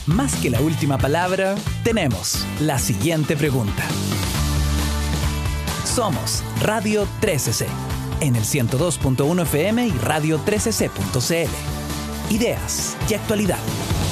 Más que la última palabra, tenemos la siguiente pregunta. Somos Radio 13C, en el 102.1 FM y radio13c.cl. Ideas y actualidad